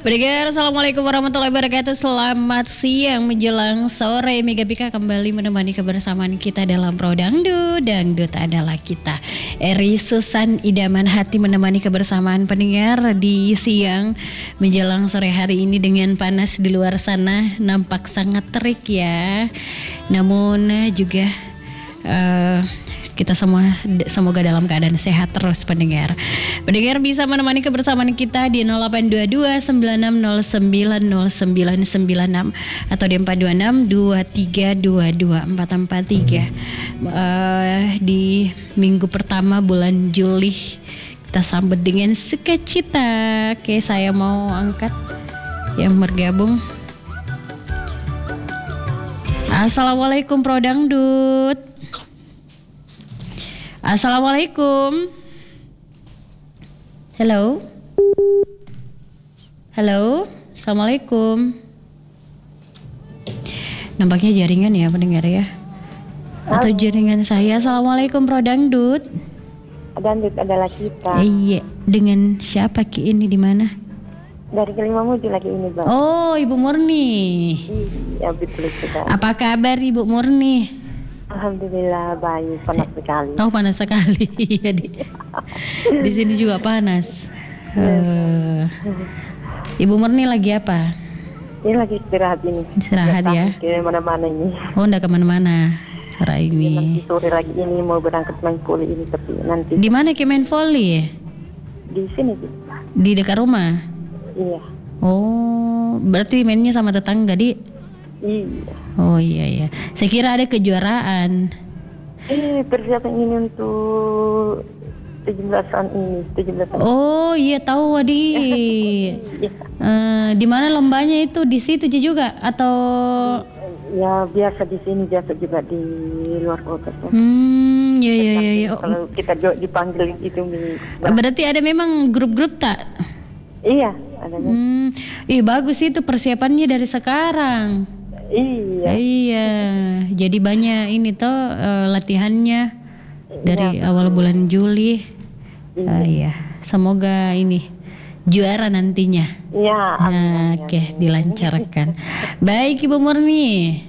Pendengar, Assalamualaikum warahmatullahi wabarakatuh. Selamat siang menjelang sore. Mega Pika kembali menemani kebersamaan kita dalam Pro Dangdut. Dangdut adalah kita. Eri Susan idaman hati menemani kebersamaan pendengar di siang menjelang sore hari ini dengan panas di luar sana. Nampak sangat terik ya. Namun juga kita semua semoga dalam keadaan sehat terus pendengar. Pendengar bisa menemani kebersamaan kita di 0822 96090996 atau di 426 2322 443. Di minggu pertama bulan Juli kita sambut dengan sukacita. Oke, saya mau angkat yang bergabung. Assalamualaikum Pro Dangdut. Assalamualaikum. Halo. Halo. Assalamualaikum. Nampaknya jaringan ya pendengar ya. Atau jaringan saya. Assalamualaikum Pro Dangdut. Dangdut adalah kita. Iya. Dengan siapa Ki ini di mana? Dari Kalimamuju lagi ini Bang. Oh, Ibu Murni. Iya betul sekali. Apa kabar Ibu Murni? Alhamdulillah baik, panas sekali. Oh, panas sekali. Iya di sini juga panas. Ibu Murni lagi apa? Ini lagi istirahat ini. Istirahat ya. Ke mana-mana ini. Oh, enggak kemana-mana sore ini. Nanti sore lagi ini mau berangkat main volley ini tapi nanti. Di mana Ki main volley? Di sini sih. Di dekat rumah. Iya. Oh, berarti mainnya sama tetangga di? Iya. Oh iya. Saya kira ada kejuaraan. Persiapan ini untuk 17-an ini. Oh iya tahu Wadi. Di mana lombanya itu? Di situ juga atau? Ya biasa di sini, biasa juga di luar kota. Iya. Kalau kita dipanggil itu. Berarti ada memang grup-grup tak? Iya, ada. Bagus itu persiapannya dari sekarang. Iya. Jadi banyak ini toh latihannya dari awal bulan Juli. Iya. Semoga ini juara nantinya. Iya. Oke, dilancarkan. Baik Ibu Murni.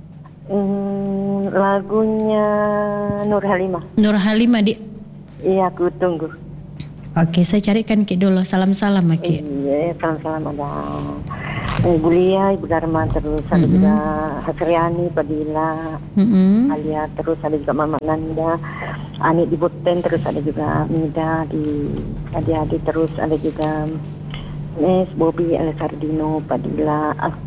Lagunya Nur Halimah. Nur Halimah di. Iya, aku tunggu. Oke, saya carikan Ki dulu. Salam-salam Ki. Iya, salam-salam ada Bulia, Ibu Dharma, terus ada juga Hasriani, Padilla, Alia, terus ada juga Mama Nanda, Ani di Boten, terus ada juga Mida di Adi-Adi, terus ada juga Nes, Bobby, Alessardino, Padilla,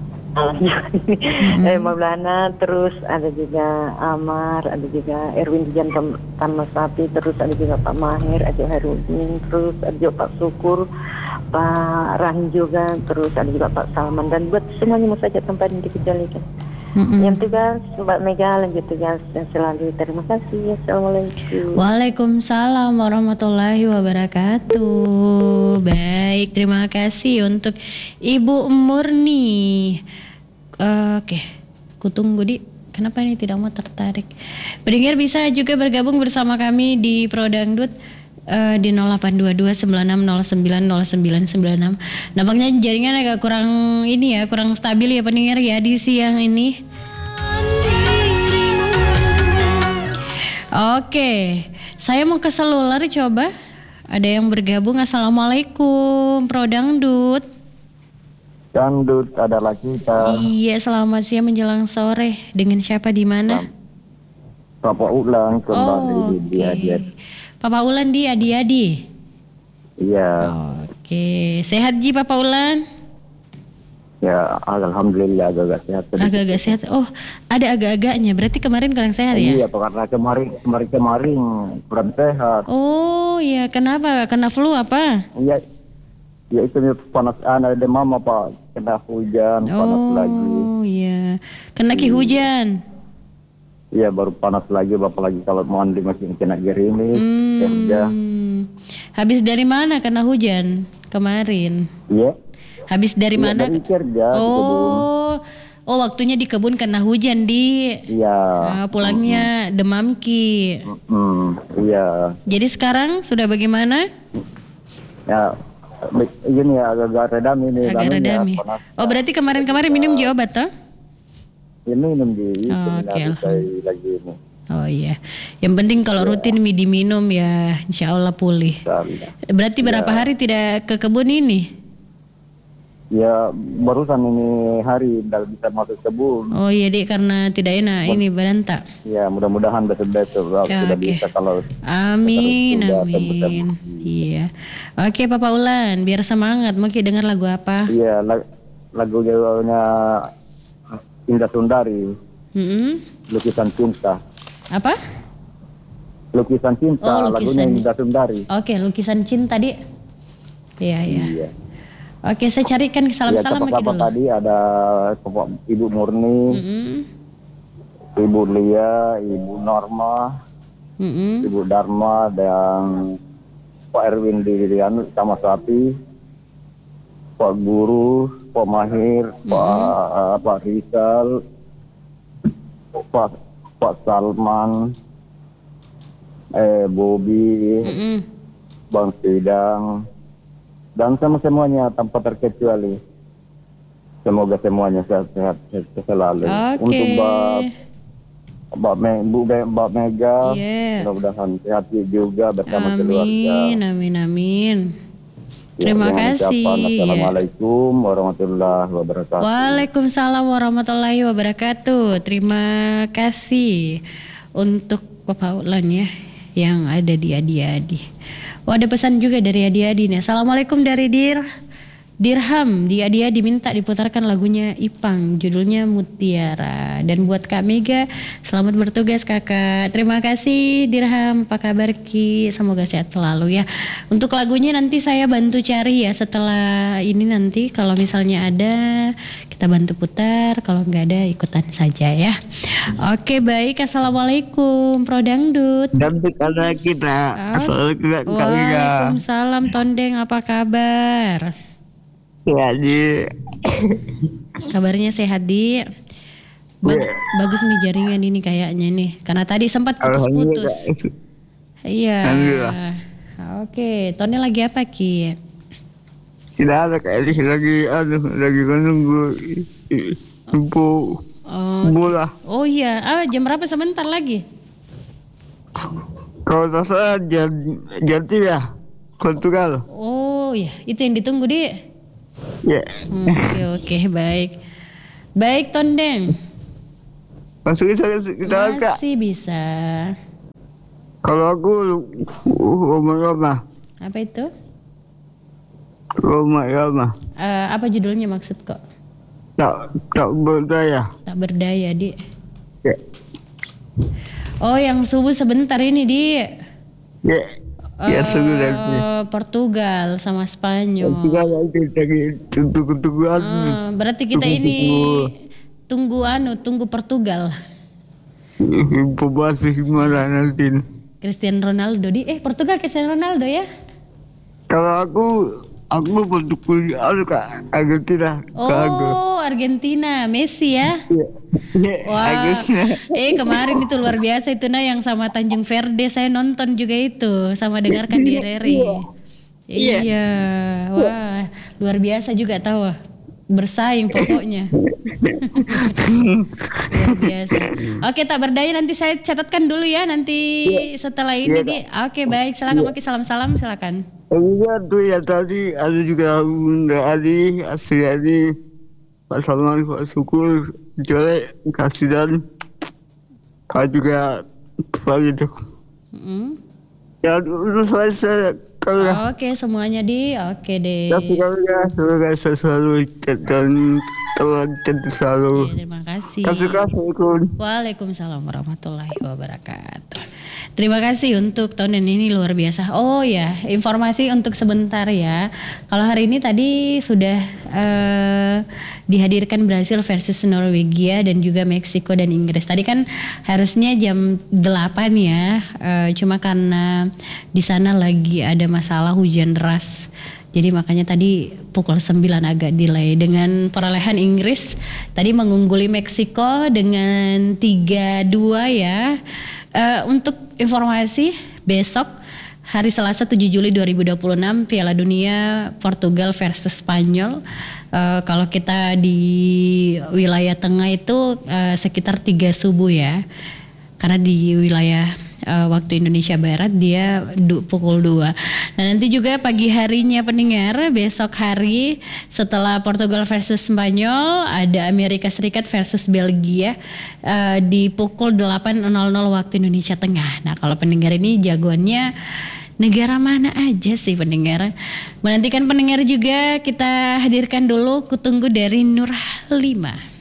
Maulana, terus ada juga Amar, ada juga Erwin Dijan Tamas Sapi, terus ada juga Pak Maher, ada Herudin, terus ada juga Pak Syukur, Pak Rahim juga, terus ada juga Pak Salman, dan buat semuanya mau saja tempat yang dikecualikan. Yang tugas Mbak Mega lanjut tugas dan selalu terima kasih. Assalamualaikum. Waalaikumsalam warahmatullahi wabarakatuh. Baik, terima kasih untuk Ibu Murni. Oke, kutunggu di. Kenapa ini tidak mau tertarik? Pendengar bisa juga bergabung bersama kami di Pro Dangdut di 0822 96090996. Nampaknya jaringan agak kurang ini ya, kurang stabil ya pendengar ya di siang ini. Oke, saya mau ke seluler coba. Ada yang bergabung. Assalamualaikum Pro Dangdut. Dangdut adalah kita. Iya, selamat siang menjelang sore. Dengan siapa di mana? Papa Ulang kembali di Adiadi. Papa Ulan di Adi-Adi. Iya. Oke, sehat Ji Papa Ulan? Ya, alhamdulillah agak sehat. Agak-agak sehat. Oh, ada agak-agaknya. Berarti kemarin kurang sehat ya? Iya, karena kemarin kurang sehat. Oh, iya. Kenapa? Kena flu apa? Iya. Ya itu panas demam apa? Kena hujan, panas lagi. Oh, iya. Kena hujan. Iya, baru panas lagi, apalagi kalau mandi masih kena gerimis. Habis dari mana kena hujan kemarin? Iya. Habis dari mana? Dari kerja. Oh, waktunya di kebun kena hujan di. Iya. Pulangnya demam Ki. Iya. Jadi sekarang sudah bagaimana? Ya, Ini ya agak redam ini. Agak redam ya. Panas. Oh berarti kemarin-kemarin minum obat toh? Ini minum di Oke, lagi ini. Oh iya. Yang penting kalau rutin diminum ya insya Allah pulih. Insyaallah. Berarti berapa hari tidak ke kebun ini? Ya barusan ini hari tidak bisa masuk kebun. Oh iya Dik, karena tidak enak ini badan tak. Ya mudah-mudahan besok-besok Ya, sudah oke. bisa kalau Amin, sudah amin. tembus. Iya. Oke Papa Ulan, biar semangat. Mau Ki dengar lagu apa? Iya lagunya Indah Sundari, Mm-mm. Lukisan Cinta. Apa? Lukisan Cinta, Oh, lagunya lukisan. Indah Sundari. Oke, lukisan cinta Dik. Iya, iya. Iya. Oke, saya carikan salam-salam Ya, Maki apa dulu. tadi ada Ibu Murni, Mm-mm. Ibu Lia, Ibu Norma, Mm-mm. Ibu Dharma, dan Pak Erwin di sama Sapi, Pak Guru, Pak Mahir, Pak Rizal, Pak Salman, Bobby, Mm-mm. Bang Sidang, dan semuanya tanpa terkecuali. Semoga semuanya sehat selalu. Oke. Untuk Mbak Mega, Iya. mudah-mudahan sehat juga bersama keluarga. Amin, amin, amin. Terima dengan kasih. ucapan Assalamualaikum warahmatullahi wabarakatuh. Waalaikumsalam warahmatullahi wabarakatuh. Terima kasih untuk Bapak Ulan ya yang ada di Adi-Adi. Oh ada pesan juga dari Adi-Adi nih. Assalamualaikum dari Dirham. Di Adi-Adi minta diputarkan lagunya Ipang, judulnya Mutiara. Dan buat Kak Mega, selamat bertugas Kakak. Terima kasih Dirham. Apa kabar Ki? Semoga sehat selalu ya. Untuk lagunya nanti saya bantu cari ya setelah ini nanti. Kalau misalnya ada kita bantu putar. Kalau nggak ada ikutan saja ya. Oke baik. Assalamualaikum Pro Dangdut. Dan ada kita. Assalamualaikum Kak Mega. Waalaikumsalam Tondeng. Apa kabar? Ya Ji. Kabarnya sehat Di. Bagus nih jaringan ini kayaknya nih. Karena tadi sempat putus-putus. Iya. Alhamdulillah. Oke, Tony lagi apa Ki? Tidak ada Kak Elis lagi menunggu info bola. Oh iya, jam berapa sebentar lagi? Kalau tak salah jam 3 Portugal. Oh iya, itu yang ditunggu Di. Ya. Oke, baik. Baik Tondeng. Masuk kita Kak. Masih bisa. Kalau aku Roma. Apa itu? Roma. Apa judulnya maksud kok? Tak berdaya. Tak berdaya Di. Ya. Oh yang subuh sebentar ini Di. Ya. Ya sudah. Portugal sama Spanyol. Portugal itu lagi tunggu-tungguan. Berarti kita ini tunggu Portugal. Info bahasa gimana nanti? Cristiano Ronaldo Di. Portugal Cristiano Ronaldo ya? Kalau aku Portugal Kak Argentina. Oh Argentina Messi ya? Wah, kemarin itu luar biasa itu yang sama Tanjung Verde saya nonton juga itu sama dengarkan di RRI. Iya, wah luar biasa juga tahu, bersaing pokoknya. Luar biasa. Oke tak berdaya nanti saya catatkan dulu ya nanti setelah ini Di. Oke baik silakan Maki salam-salam silakan. Iya tuh ya tadi ada juga Bunda Ali, Asri Ali, Pak Salman, Pak Syukur, Jole, Kasidan, Kak juga begitu. Ya udah selesai kalau Oke semuanya Di, oke deh. semoga selalu dan selalu. Terima kasih. Assalamualaikum. Waalaikumsalam warahmatullahi wabarakatuh. Terima kasih untuk tahun ini luar biasa. Oh ya, informasi untuk sebentar ya. Kalau hari ini tadi sudah dihadirkan Brasil versus Norwegia dan juga Meksiko dan Inggris. Tadi kan harusnya jam 8 ya. Cuma karena di sana lagi ada masalah hujan deras. Jadi makanya tadi pukul 9 agak delay dengan perolehan Inggris tadi mengungguli Meksiko dengan 3-2 ya. Untuk informasi besok hari Selasa 7 Juli 2026 Piala Dunia Portugal versus Spanyol. Kalau kita di wilayah tengah itu sekitar 3 subuh ya. Karena di wilayah waktu Indonesia Barat dia pukul 2. Nah nanti juga pagi harinya pendengar, besok hari setelah Portugal versus Spanyol ada Amerika Serikat versus Belgia di pukul 8.00 waktu Indonesia Tengah. Nah kalau pendengar ini jagoannya negara mana aja sih pendengar? Menantikan pendengar juga kita hadirkan dulu Kutunggu dari Nur 5.